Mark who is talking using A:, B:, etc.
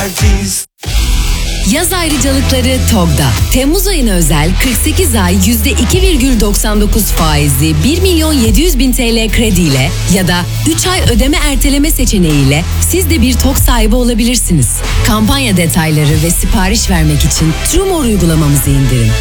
A: Yaz ayrıcalıkları TOG'da. Temmuz ayına özel 48 ay %2,99 faizli 1.700.000 TL krediyle ya da 3 ay ödeme erteleme seçeneğiyle siz de bir TOG sahibi olabilirsiniz. Kampanya detayları ve sipariş vermek için TrueMore uygulamamızı indirin.